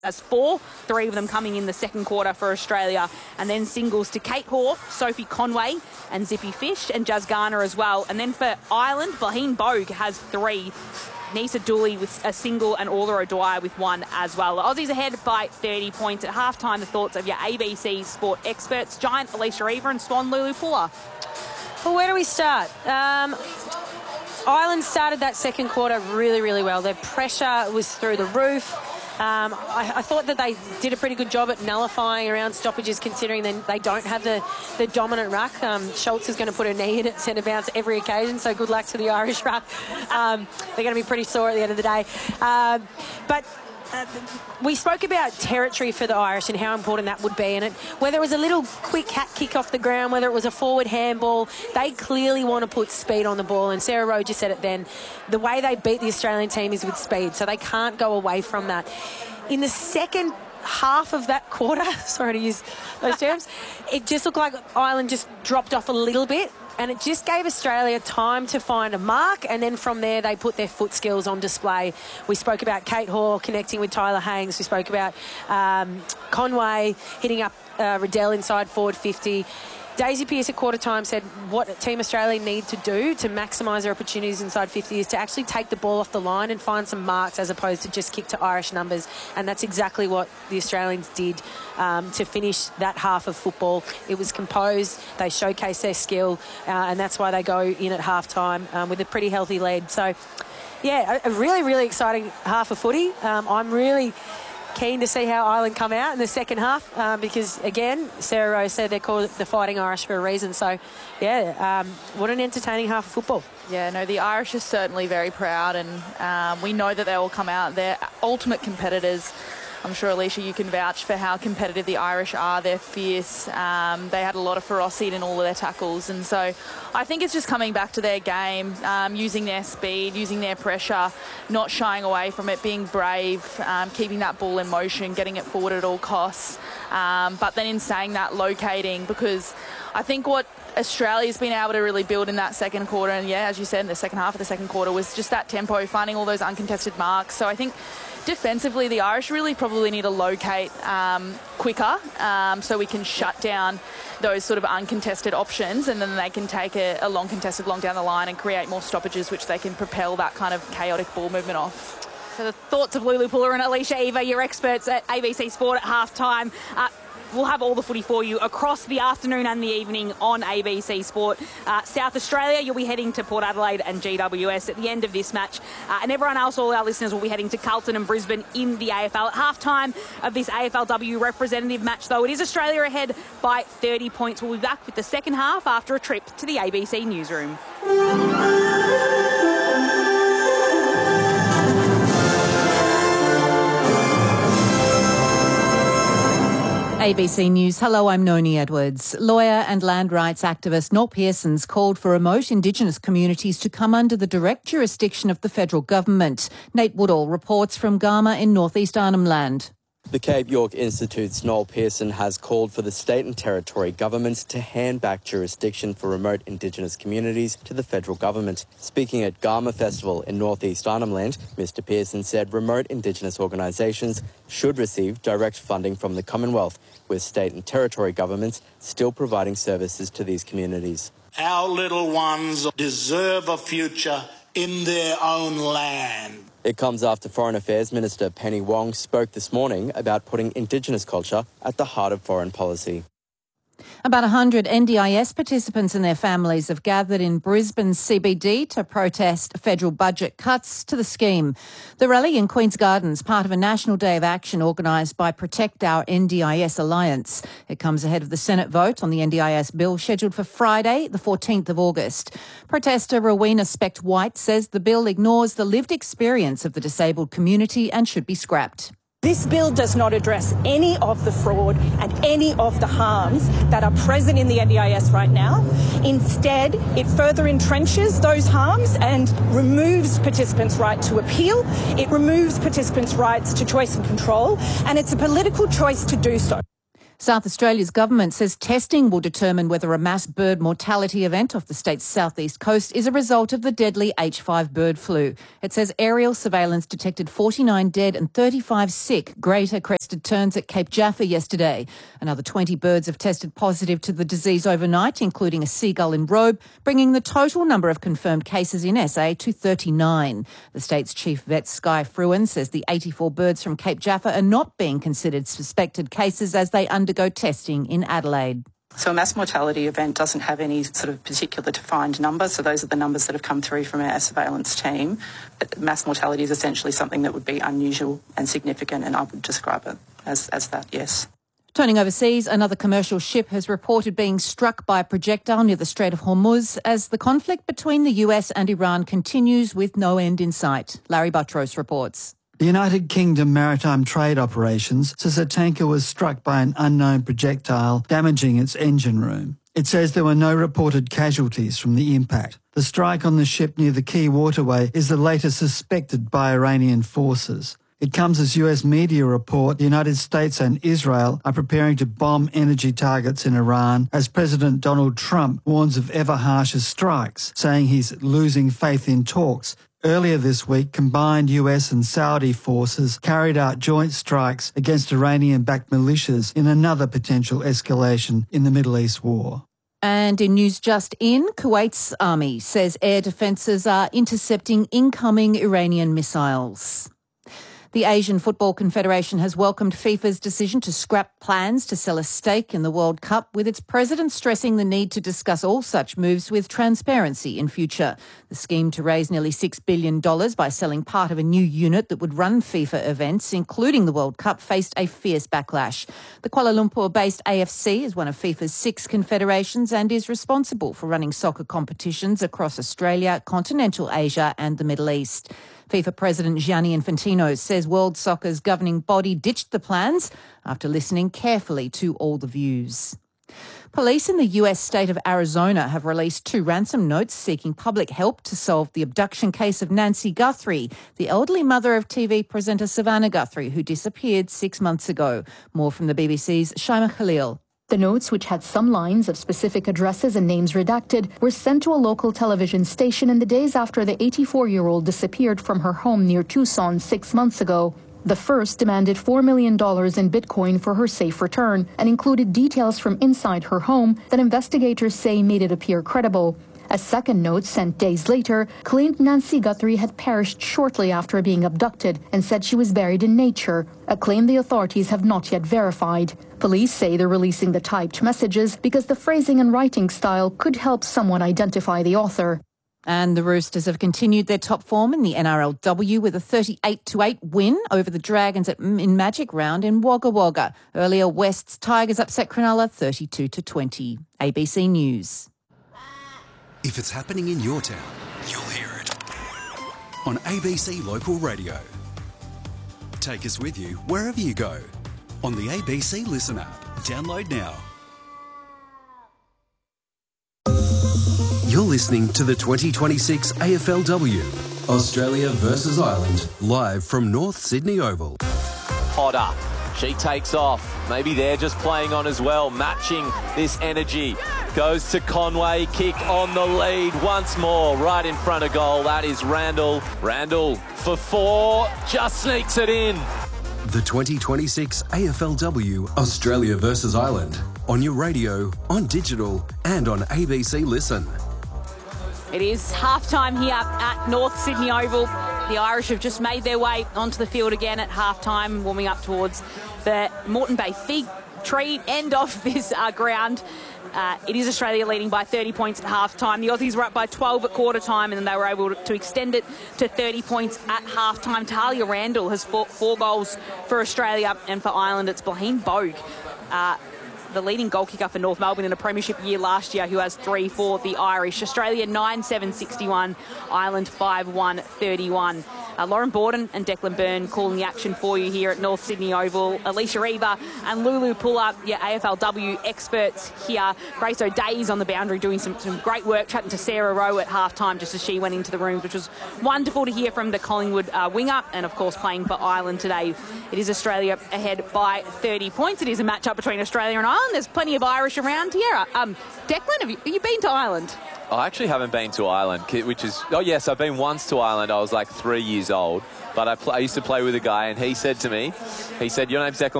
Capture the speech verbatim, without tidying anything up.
as four, three of them coming in the second quarter for Australia. And then singles to Kate Hoare, Sophie Conway and Zippy Fish and Jazz Garner as well. And then for Ireland, Blaine Bogue has three. Nisa Dooley with a single and Orla O'Dwyer with one as well. The Aussies ahead by thirty points at halftime. The thoughts of your A B C sport experts, Giant Alicia Eva and Swan Lulu Puller. Well, where do we start? Um, Ireland started that second quarter really, really well. Their pressure was through the roof. Um, I, I thought that they did a pretty good job at nullifying around stoppages, considering they, they don't have the, the dominant ruck. Um, Schultz is going to put a knee in at centre bounce every occasion, so good luck to the Irish ruck. Um, they're going to be pretty sore at the end of the day. Um, but uh, we spoke about territory for the Irish and how important that would be. And it, whether it was a little quick hat kick off the ground, whether it was a forward handball, they clearly want to put speed on the ball. And Sarah Rowe just said it then. The way they beat the Australian team is with speed, so they can't go away from that. In the second half of that quarter, sorry to use those terms, it just looked like Ireland just dropped off a little bit. And it just gave Australia time to find a mark, and then from there they put their foot skills on display. We spoke about Kate Hoare connecting with Tyler Haynes. We spoke about um, Conway hitting up uh, Riddell inside forward fifty. Daisy Pearce at quarter time said what Team Australia need to do to maximise their opportunities inside fifty is to actually take the ball off the line and find some marks as opposed to just kick to Irish numbers. And that's exactly what the Australians did um, to finish that half of football. It was composed, they showcased their skill, uh, and that's why they go in at half time um, with a pretty healthy lead. So, yeah, a, a really, really exciting half of footy. Um, I'm really keen to see how Ireland come out in the second half um, because, again, Sarah Rowe said they're called the Fighting Irish for a reason. So, yeah, um, what an entertaining half of football. Yeah, no, the Irish are certainly very proud, and um, we know that they will come out. They're ultimate competitors. I'm sure, Alicia, you can vouch for how competitive the Irish are. They're fierce. Um, they had a lot of ferocity in all of their tackles. And so I think it's just coming back to their game, um, using their speed, using their pressure, not shying away from it, being brave, um, keeping that ball in motion, getting it forward at all costs. Um, but then in saying that, locating, because I think what Australia's been able to really build in that second quarter, and yeah, as you said, in the second half of the second quarter, was just that tempo, finding all those uncontested marks. So I think defensively, the Irish really probably need to locate um, quicker um, so we can shut down those sort of uncontested options, and then they can take a, a long contested long down the line and create more stoppages, which they can propel that kind of chaotic ball movement off. So the thoughts of Lulu Puller and Alicia Eva, your experts at A B C Sport at halftime. Uh, We'll have all the footy for you across the afternoon and the evening on A B C Sport. Uh, South Australia, you'll be heading to Port Adelaide and G W S at the end of this match. Uh, and everyone else, all our listeners, will be heading to Carlton and Brisbane in the A F L. At halftime of this A F L W representative match, though, it is Australia ahead by thirty points. We'll be back with the second half after a trip to the A B C newsroom. A B C News. Hello, I'm Noni Edwards. Lawyer and land rights activist Noel Pearson's called for remote Indigenous communities to come under the direct jurisdiction of the federal government. Nate Woodall reports from Garma in northeast Arnhem Land. The Cape York Institute's Noel Pearson has called for the state and territory governments to hand back jurisdiction for remote Indigenous communities to the federal government. Speaking at Garma Festival in northeast Arnhem Land, Mister Pearson said remote Indigenous organisations should receive direct funding from the Commonwealth, with state and territory governments still providing services to these communities. Our little ones deserve a future in their own land. It comes after Foreign Affairs Minister Penny Wong spoke this morning about putting Indigenous culture at the heart of foreign policy. About one hundred N D I S participants and their families have gathered in Brisbane's C B D to protest federal budget cuts to the scheme. The rally in Queen's Gardens, part of a national day of action organised by Protect Our N D I S Alliance. It comes ahead of the Senate vote on the N D I S bill scheduled for Friday, the fourteenth of August. Protester Rowena Specht-White says the bill ignores the lived experience of the disabled community and should be scrapped. This bill does not address any of the fraud and any of the harms that are present in the N D I S right now. Instead, it further entrenches those harms and removes participants' right to appeal. It removes participants' rights to choice and control, and it's a political choice to do so. South Australia's government says testing will determine whether a mass bird mortality event off the state's southeast coast is a result of the deadly H five bird flu. It says aerial surveillance detected forty-nine dead and thirty-five sick greater crested terns at Cape Jaffa yesterday. Another twenty birds have tested positive to the disease overnight, including a seagull in Robe, bringing the total number of confirmed cases in S A to thirty-nine. The state's chief vet, Sky Fruin, says the eighty-four birds from Cape Jaffa are not being considered suspected cases as they undergo go testing in Adelaide. So a mass mortality event doesn't have any sort of particular defined number, so those are the numbers that have come through from our surveillance team. But mass mortality is essentially something that would be unusual and significant, and I would describe it as, as that, yes. Turning overseas, another commercial ship has reported being struck by a projectile near the Strait of Hormuz as the conflict between the U S and Iran continues with no end in sight. Larry Buttrose reports. The United Kingdom Maritime Trade Operations says a tanker was struck by an unknown projectile, damaging its engine room. It says there were no reported casualties from the impact. The strike on the ship near the Key Waterway is the latest suspected by Iranian forces. It comes as U S media report the United States and Israel are preparing to bomb energy targets in Iran as President Donald Trump warns of ever harsher strikes, saying he's losing faith in talks. Earlier this week, combined U S and Saudi forces carried out joint strikes against Iranian-backed militias in another potential escalation in the Middle East war. And in news just in, Kuwait's army says air defences are intercepting incoming Iranian missiles. The Asian Football Confederation has welcomed FIFA's decision to scrap plans to sell a stake in the World Cup, with its president stressing the need to discuss all such moves with transparency in future. The scheme to raise nearly six billion dollars by selling part of a new unit that would run FIFA events, including the World Cup, faced a fierce backlash. The Kuala Lumpur-based A F C is one of FIFA's six confederations and is responsible for running soccer competitions across Australia, continental Asia and the Middle East. FIFA President Gianni Infantino says World Soccer's governing body ditched the plans after listening carefully to all the views. Police in the U S state of Arizona have released two ransom notes seeking public help to solve the abduction case of Nancy Guthrie, the elderly mother of T V presenter Savannah Guthrie, who disappeared six months ago. More from the B B C's Shaima Khalil. The notes, which had some lines of specific addresses and names redacted, were sent to a local television station in the days after the eighty-four-year-old disappeared from her home near Tucson six months ago. The first demanded four million dollars in Bitcoin for her safe return and included details from inside her home that investigators say made it appear credible. A second note, sent days later, claimed Nancy Guthrie had perished shortly after being abducted and said she was buried in nature, a claim the authorities have not yet verified. Police say they're releasing the typed messages because the phrasing and writing style could help someone identify the author. And the Roosters have continued their top form in the N R L W with a thirty-eight to eight win over the Dragons at, in Magic Round in Wagga Wagga. Earlier, West's Tigers upset Cronulla thirty-two to twenty. A B C News. If it's happening in your town, you'll hear it on A B C Local Radio. Take us with you wherever you go on the A B C Listen app. Download now. You're listening to the twenty twenty-six A F L W, Australia versus Ireland, live from North Sydney Oval. Hodder, she takes off. Maybe they're just playing on as well, matching this energy. Goes to Conway, kick on the lead once more, right in front of goal. That is Randall. Randall for four, just sneaks it in. The twenty twenty-six A F L W, Australia versus Ireland, on your radio, on digital and on A B C Listen. It is half-time here at North Sydney Oval. The Irish have just made their way onto the field again at half-time, warming up towards the Moreton Bay Fig Tree end of this uh, ground. Uh, it is Australia leading by thirty points at half-time. The Aussies were up by twelve at quarter-time, and then they were able to extend it to thirty points at half-time. Talia Randall has four, four goals for Australia, and for Ireland it's Blaine Bogue, uh, the leading goal kicker for North Melbourne in a premiership year last year, who has three for the Irish. Australia nine seven sixty-one, Ireland five one thirty-one. Uh, Lauren Borden and Declan Byrne calling the action for you here at North Sydney Oval. Alicia Eva and Lulu Puller, your A F L W experts here. Grace O'Day's on the boundary doing some, some great work, chatting to Sarah Rowe at halftime just as she went into the rooms, which was wonderful to hear from the Collingwood uh, winger, and of course playing for Ireland today. It is Australia ahead by thirty points. It is a match-up between Australia and Ireland. There's plenty of Irish around here. Um, Declan, have you, have you been to Ireland? I actually haven't been to Ireland, which is... Oh, yes, I've been once to Ireland. I was like three years old. But I, pl- I used to play with a guy, and he said to me, he said, your name's Declan